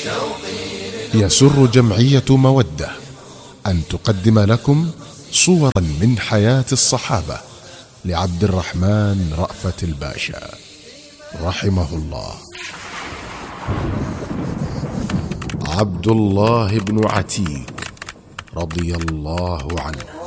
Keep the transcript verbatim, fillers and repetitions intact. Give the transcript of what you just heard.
يسر جمعية مودة أن تقدم لكم صورا من حياة الصحابة لعبد الرحمن رأفت الباشا رحمه الله. عبد الله بن عتيك رضي الله عنه.